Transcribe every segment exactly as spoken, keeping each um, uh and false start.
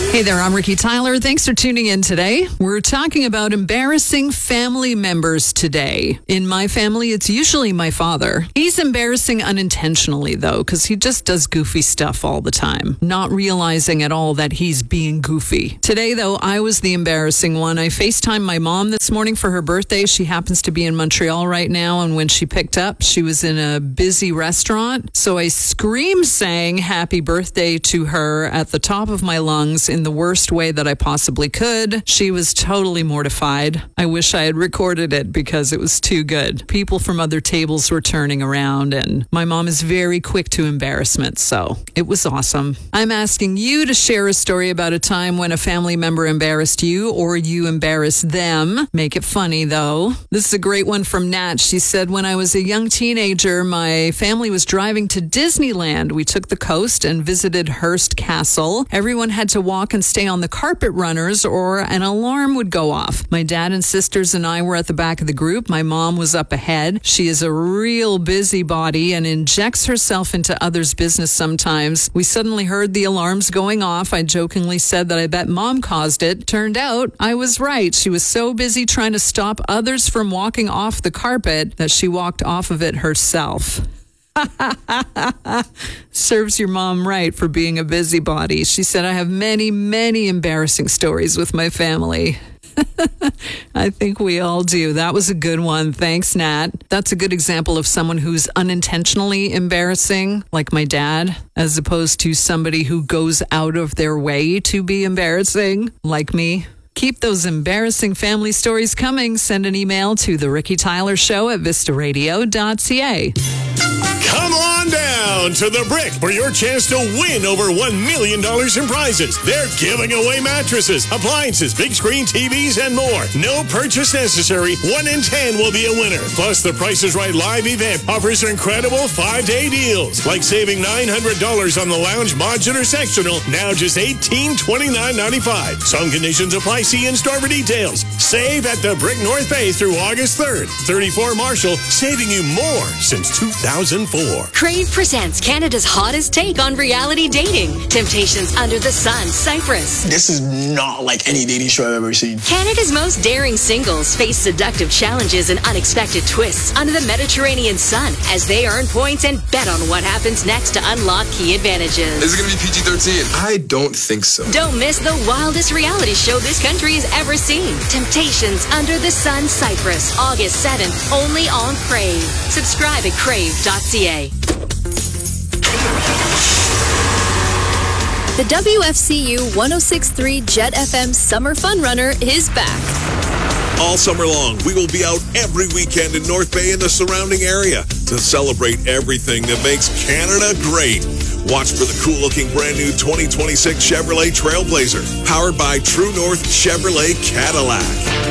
Hey there, I'm Ricky Tyler. Thanks for tuning in today. We're talking about embarrassing family members today. In my family, it's usually my father. He's embarrassing unintentionally, though, because he just does goofy stuff all the time, not realizing at all that he's being goofy. Today, though, I was the embarrassing one. I FaceTimed my mom this morning for her birthday. She happens to be in Montreal right now, and when she picked up, she was in a busy restaurant. So I scream sang happy birthday to her at the top of my lungs in the worst way that I possibly could. She was totally mortified. I wish I had recorded it because it was too good. People from other tables were turning around, and my mom is very quick to embarrassment, so it was awesome. I'm asking you to share a story about a time when a family member embarrassed you or you embarrassed them. Make it funny, though. This is a great one from Nat. She said, when I was a young teenager, my family was driving to Disneyland. We took the coast and visited Hearst Castle. Everyone had to walk and stay on the carpet runners or an alarm would go off. My dad and sisters and I were at the back of the group. My mom was up ahead. She is a real busybody and injects herself into others' business sometimes. We suddenly heard the alarms going off. I jokingly said that I bet mom caused it. Turned out I was right. She was so busy trying to stop others from walking off the carpet that she walked off of it herself. Serves your mom right for being a busybody. She said, I have many, many embarrassing stories with my family. I think we all do. That was a good one. Thanks, Nat. That's a good example of someone who's unintentionally embarrassing, like my dad, as opposed to somebody who goes out of their way to be embarrassing, like me. Keep those embarrassing family stories coming. Send an email to The Ricky Tyler Show at vista radio dot c a. Come on down to The Brick for your chance to win over one million dollars in prizes. They're giving away mattresses, appliances, big screen T Vs, and more. No purchase necessary. One in ten will be a winner. Plus, the Price is Right live event offers incredible five-day deals, like saving nine hundred dollars on the lounge modular sectional, now just eighteen twenty-nine ninety-five. Some conditions apply. See in-store for details. Save at The Brick North Bay through August third. thirty-four Marshall, saving you more since two thousand four. Crave presents Canada's hottest take on reality dating. Temptations Under the Sun, Cyprus. This is not like any dating show I've ever seen. Canada's most daring singles face seductive challenges and unexpected twists under the Mediterranean sun as they earn points and bet on what happens next to unlock key advantages. Is it going to be P G thirteen? I don't think so. Don't miss the wildest reality show this country has ever seen. Temptations Under the Sun, Cyprus, August seventh, only on Crave. Subscribe at crave dot c a. The W F C U one oh six point three Jet F M Summer Fun Runner is back. All summer long, we will be out every weekend in North Bay and the surrounding area to celebrate everything that makes Canada great. Watch for the cool-looking brand-new twenty twenty-six Chevrolet Trailblazer, powered by True North Chevrolet Cadillac.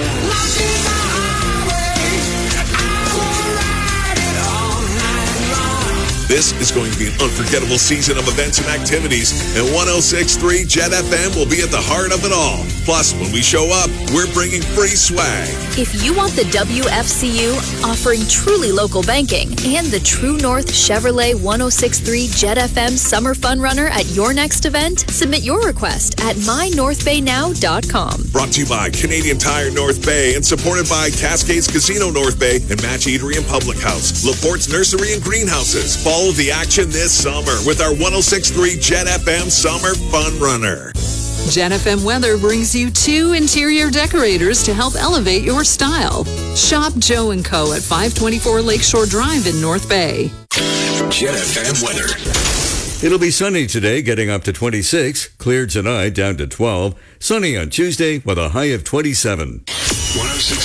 This is going to be an unforgettable season of events and activities, and one oh six point three Jet F M will be at the heart of it all. Plus, when we show up, we're bringing free swag. If you want the W F C U offering truly local banking and the True North Chevrolet one oh six point three Jet F M Summer Fun Runner at your next event, submit your request at my north bay now dot com. Brought to you by Canadian Tire North Bay and supported by Cascades Casino North Bay and Match Eatery and Public House, LaPorte's Nursery and Greenhouses. Follow the action this summer with our one oh six point three Jet F M Summer Fun Runner. Jet F M Weather brings you two interior decorators to help elevate your style. Shop Joe and Co. at five twenty-four Lakeshore Drive in North Bay. Jet F M weather. It'll be sunny today, getting up to twenty-six. Clear tonight, down to twelve. Sunny on Tuesday with a high of twenty-seven. one oh six